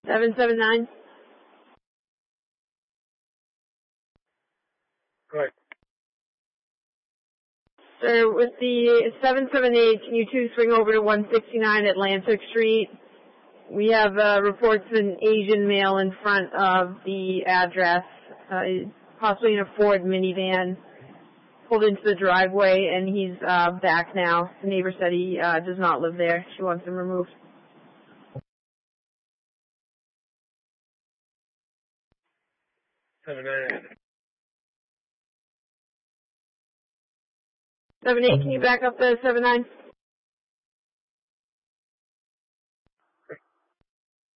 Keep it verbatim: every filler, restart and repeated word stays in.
seven seven nine. Correct. Sir, with the seven seven eight, can you two swing over to one sixty-nine Atlantic Street? We have uh, reports of an Asian male in front of the address, uh, possibly in a Ford minivan, pulled into the driveway, and he's uh, back now. The neighbor said he uh, does not live there. She wants him removed. Seven nine. seven eight, can you back up the seven nine?